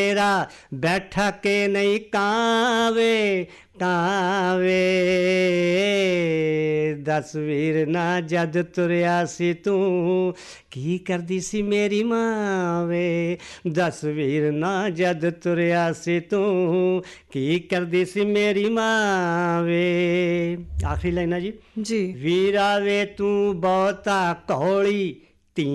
ਤੇਰਾ ਬੈਠਾ ਕੇ ਨਹੀਂ ਕਾਵੇ ਕਾਵੇ। ਦੱਸ ਵੀਰ ਨਾ ਜਦ ਤੁਰਿਆ ਸੀ ਤੂੰ ਕੀ ਕਰਦੀ ਸੀ ਮੇਰੀ ਮਾਂ ਵੇ। ਦੱਸ ਵੀਰ ਨਾ ਜਦ ਤੁਰਿਆ ਸੀ ਤੂੰ ਕੀ ਕਰਦੀ ਸੀ ਮੇਰੀ ਮਾਂ ਵੇ। ਆਖਰੀ ਲਾਈਨਾਂ ਜੀ। ਜੀ ਵੀਰਾ ਵੇ ਤੂੰ ਬਹੁਤਾ ਕੌਲੀ